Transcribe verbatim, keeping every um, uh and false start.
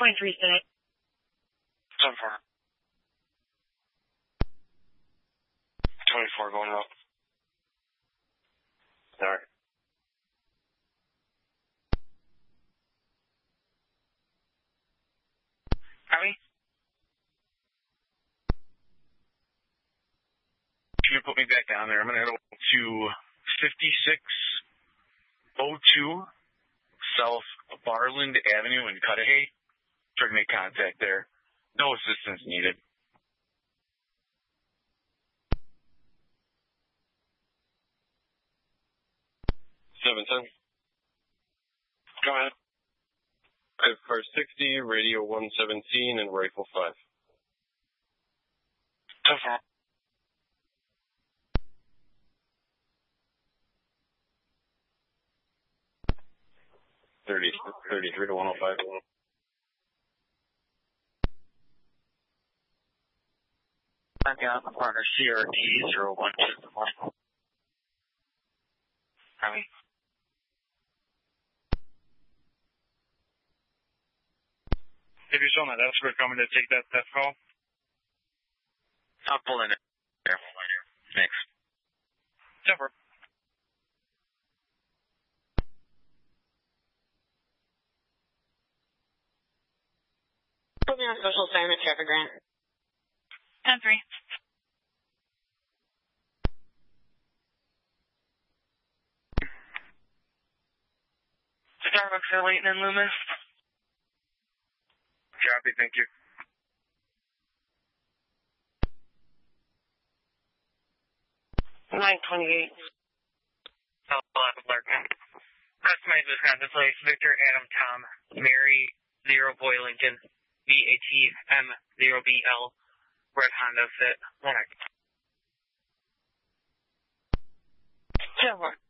twenty-three Senate. ten four. twenty-four going up. Alright. Copy. Can you put me back down there? I'm going to go to fifty-six oh two South Barland Avenue in Cudahy. Try to make contact there. No assistance needed. seven ten. Go ahead. I have car sixty, radio one seventeen, and rifle five. ten four. thirty, thirty-three to one oh five. I've got partner C R T zero one two one. Copy. If you're showing that escort coming to take that, that call? I'll pull in it. There. Thanks. Jumper. Put me on social assignment, traffic grant. ten three. Starbucks are Leighton and Loomis. Copy, thank you. nine twenty-eight. South Larkin. Customize Wisconsin place. Victor Adam Tom. Mary zero Boy Lincoln. V A T M zero B L. Red Honda Fit. One. ten one.